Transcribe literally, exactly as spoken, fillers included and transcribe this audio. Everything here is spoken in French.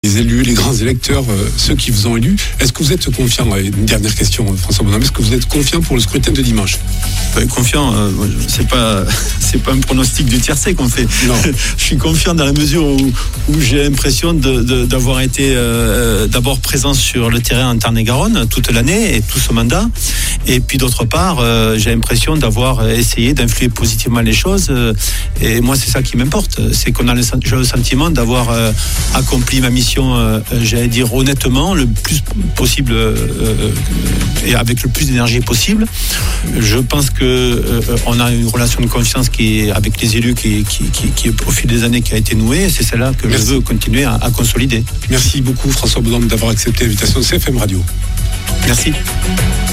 les élus, les grands électeurs, euh, ceux qui vous ont élu. Est-ce que vous êtes confiant? Une dernière question, François Bonhomme. Est-ce que vous êtes confiant pour le scrutin de dimanche? Ben, confiant, euh, c'est pas c'est pas un pronostic du tiercé qu'on fait. Non. Je suis confiant dans la mesure où, où j'ai l'impression de, de, d'avoir été euh, d'abord présent sur le terrain en Tarn-et-Garonne toute l'année et tout ce mandat. Et puis d'autre part, euh, j'ai l'impression d'avoir essayé d'influer positivement les choses. Euh, et moi, c'est ça qui m'importe. C'est qu'on a le, j'ai le sentiment d'avoir euh, accompli ma mission, euh, j'allais dire honnêtement, le plus possible euh, et avec le plus d'énergie possible. Je pense que euh, on a une relation de confiance qui est avec les élus qui, qui, qui, qui au fil des années qui a été nouée. Et c'est celle-là que Merci. je veux continuer à, à consolider. Merci beaucoup François Bonhomme d'avoir accepté l'invitation de C F M Radio. Merci.